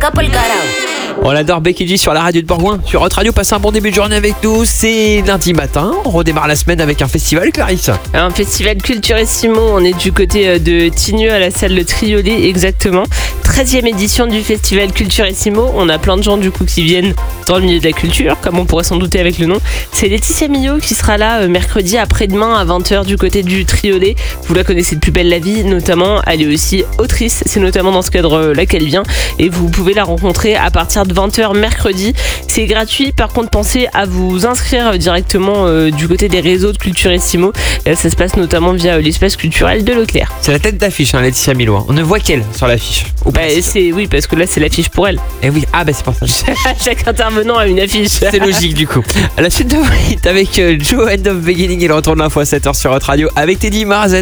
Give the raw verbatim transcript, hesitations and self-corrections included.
acá por el carajo. On adore Becky G sur la radio de Bourgoin. Sur Hot Radio, passez un bon début de journée avec nous. C'est lundi matin. On redémarre la semaine avec un festival, Clarisse. Un festival Culturissimo. On est du côté de Tignes à la salle Le Triolet, exactement. treizième édition du festival Culturissimo. On a plein de gens du coup qui viennent dans le milieu de la culture, comme on pourrait s'en douter avec le nom. C'est Laetitia Millot qui sera là mercredi après-demain à vingt heures du côté du Triolet. Vous la connaissez de Plus belle la vie, notamment. Elle est aussi autrice. C'est notamment dans ce cadre-là qu'elle vient. Et vous pouvez la rencontrer à partir de vingt heures mercredi. C'est gratuit. Par contre, pensez à vous inscrire directement euh, du côté des réseaux de Culturissimo. Et ça se passe notamment via l'espace culturel de Leclerc. C'est la tête d'affiche, hein, Laetitia Millot. On ne voit qu'elle sur l'affiche. Bah, c'est, oui, parce que là, c'est l'affiche pour elle. Et oui, ah bah c'est pour ça. Chaque intervenant a une affiche. C'est logique du coup. À la suite de Hit avec Joe End of Beginning, il retourne l'info à sept heures sur Hot Radio avec Teddy Marzen.